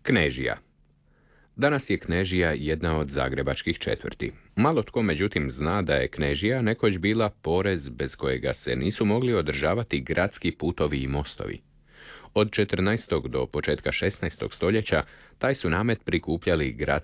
Knežija. Danas je Knežija jedna od zagrebačkih četvrti. Malo tko međutim zna da je Knežija nekoć bila porez bez kojega se nisu mogli održavati gradski putovi i mostovi. Od 14. do početka 16. stoljeća taj su namet prikupljali gradski